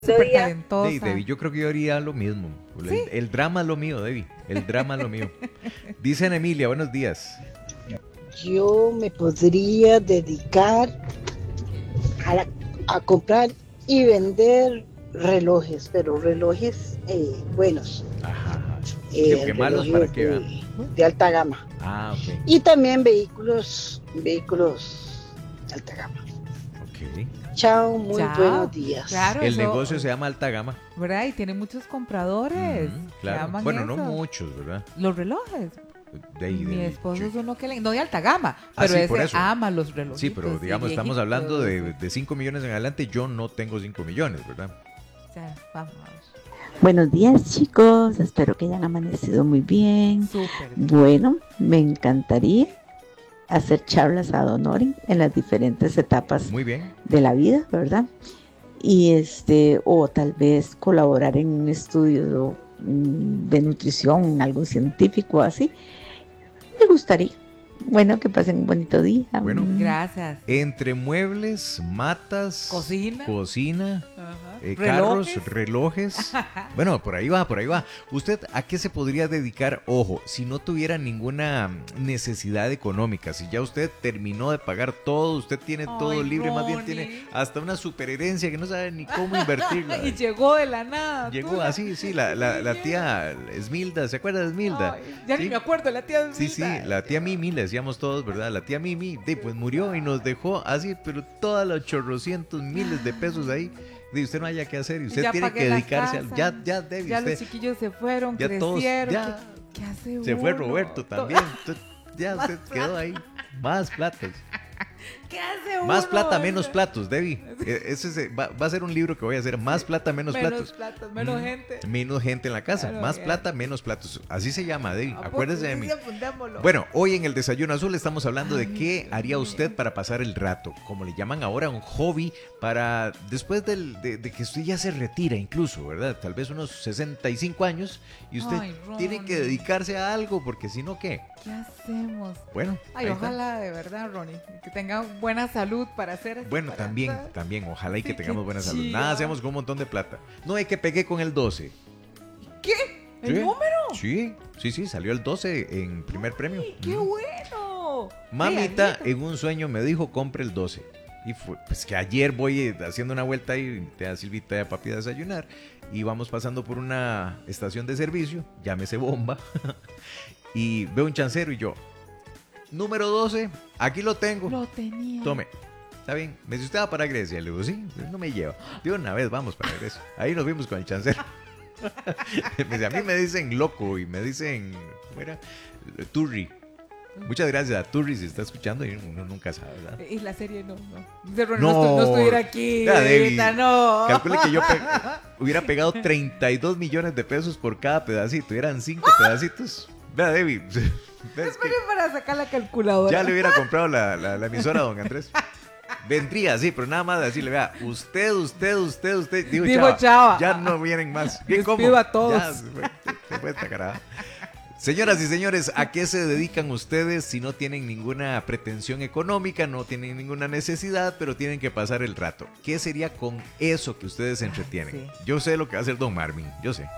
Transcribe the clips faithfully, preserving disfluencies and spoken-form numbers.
Súper talentosa. Sí, Debbie, yo creo que yo haría lo mismo. El, ¿Sí? el drama es lo mío, Debbie. El drama es lo mío. Dicen Emilia, buenos días. Yo me podría dedicar a, la- a comprar y vender relojes, pero relojes eh, buenos, Ajá, ajá. eh, ¿Qué malos relojes para qué? de, ¿verdad? de alta gama. Ah, ok. Y también vehículos, vehículos de alta gama. Ok. Chao, muy Chao. buenos días. Claro, El eso- negocio se llama alta gama. ¿Verdad? Y tiene muchos compradores. Ujú, que claro. aman Bueno, no eso. muchos, ¿verdad? Los relojes. De ahí, Mi de- esposo sí. es uno que le... No de alta gama, Ah, pero sí, ese por eso. ama los relojes. Sí, pero digamos, estamos hablando de, de cinco millones en adelante. Yo no tengo cinco millones, ¿verdad? O sea, vamos. Buenos días, chicos, espero que hayan amanecido muy bien. Súper. Bueno, me encantaría hacer charlas ad honorem en las diferentes etapas Muy bien. de la vida, ¿verdad? Y este, o tal vez colaborar en un estudio mm, de nutrición, algo científico así. Me gustaría. Bueno, que pasen un bonito día. Bueno. Mm. Gracias. Entre muebles, matas, Cocina. cocina, Ajá. eh, Relojes. carros, relojes. Bueno, por ahí va, por ahí va. ¿Usted a qué se podría dedicar? Ojo, si no tuviera ninguna necesidad económica, si ya usted terminó de pagar todo, usted tiene Ay, todo libre, más bien Ronnie. tiene hasta una superherencia que no sabe ni cómo invertirla. Y llegó de la nada. Llegó tú. así, sí, la, la, la tía Esmilda, ¿se acuerda de Esmilda? Ay, ya ¿Sí? ni me acuerdo, la tía Sí, sí, Esmilda. la tía Mimi, le decíamos todos, ¿verdad? La tía Mimi, de, pues murió y nos dejó así, pero todos los chorrocientos miles de pesos ahí. De usted no haya que hacer y usted Ya tiene pagué que la dedicarse al. casa. Ya, ya, Debbie, Ya usted. los chiquillos se fueron, ya todos- crecieron. ya. ¿Qué, qué hace Se fue uno? Roberto To- también. Usted- ya Más usted quedó ahí. Más platos. ¿Qué hace uno? Más plata, menos Ese- platos, Debbie. Eh, Ese se- va, va a ser un libro que voy a hacer. Más plata, menos, Menos platos. platos, menos Mm, gente. Menos gente en la casa. Menos Más gente. plata, menos platos. Así se llama, Debbie. ¿A poco? Acuérdese de Sí, mí. sí, apuntémoslo. Bueno, hoy en el Desayuno Azul estamos hablando de Ay, qué Dios haría mío. usted para pasar el rato, como le llaman ahora, un hobby para después del- de, de que usted ya se retira incluso, ¿verdad? Tal vez unos sesenta y cinco años y usted Ay, tiene que Ronnie. dedicarse a algo porque si no, ¿qué? ¿Qué hacemos? Bueno, Ay, ahí está. ojalá de verdad, Ronnie, que tenga buena salud para hacer esto, Bueno, para también, hacer- también, ojalá y que Sí, tengamos qué buena salud. chiva. Nada, hacemos con un montón de plata. No hay que pegué con el doce. ¿Qué? ¿El ¿Sí? número? Sí, sí, sí, salió el doce en primer premio. Ay, ¡qué Ujú. bueno! Mamita Ay, en un sueño me dijo, compre el doce. Y fue, pues que ayer voy eh, haciendo una vuelta y invité a Silvita y a papi a desayunar. Y vamos pasando por una estación de servicio, llámese bomba. Y veo un chancero y yo, número doce, aquí lo tengo. Lo tenía. Tome. Está bien. Me dice, ¿usted va para Grecia? Le digo, sí, no me lleva. De una vez vamos para Grecia. Ahí nos vimos con el chancero. Me dice, a mí me dicen loco y me dicen, ¿cómo era? Turri. Muchas gracias a Turri si está escuchando y uno nunca sabe, ¿verdad? Y la serie no, no. Dice Ronnie, No. no, estu- no estuviera aquí. Ya, Debbie. ahorita, no. Calcule que yo pe- hubiera pegado treinta y dos millones de pesos por cada pedacito. Y eran cinco pedacitos. Vea, Debbie. ¿ves que Espere para sacar la calculadora. ya le hubiera comprado la, la, la emisora a don Andrés. Vendría, sí, pero nada más decirle, vea, usted, usted, usted, usted. Digo, Digo, chava, chava. ya no vienen más. Bien Despido cómo. a todos. Ya se fue, se fue esta carada. Señoras y señores, ¿a qué se dedican ustedes si no tienen ninguna pretensión económica, no tienen ninguna necesidad, pero tienen que pasar el rato? ¿Qué sería con eso que ustedes se entretienen? sí. Yo sé lo que va a hacer don Marvin, yo sé.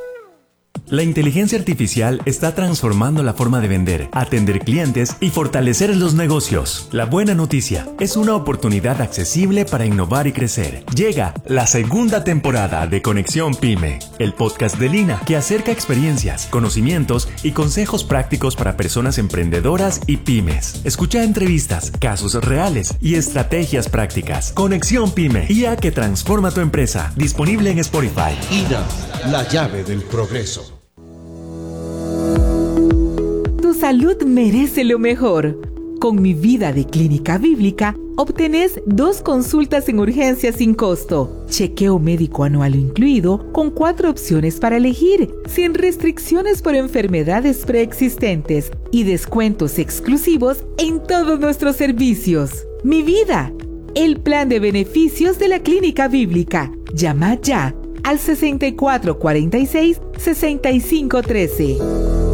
La inteligencia artificial está transformando la forma de vender, atender clientes y fortalecer los negocios. La buena noticia es una oportunidad accesible para innovar y crecer. Llega la segunda temporada de Conexión Pyme, el podcast de Lina que acerca experiencias, conocimientos y consejos prácticos para personas emprendedoras y pymes. Escucha entrevistas, casos reales y estrategias prácticas. Conexión Pyme, I A que transforma tu empresa. Disponible en Spotify. I N A, la llave del progreso. Tu salud merece lo mejor. Con Mi Vida de Clínica Bíblica, obtenés dos consultas en urgencia sin costo, chequeo médico anual incluido, con cuatro opciones para elegir, sin restricciones por enfermedades preexistentes y descuentos exclusivos en todos nuestros servicios. Mi Vida, el plan de beneficios de la Clínica Bíblica. Llama ya al sesenta y cuatro cuarenta y seis, sesenta y cinco trece.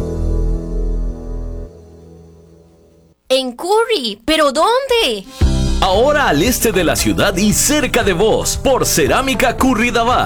En Curry, ¿pero dónde? Ahora al este de la ciudad y cerca de vos, por Cerámica Curridabat.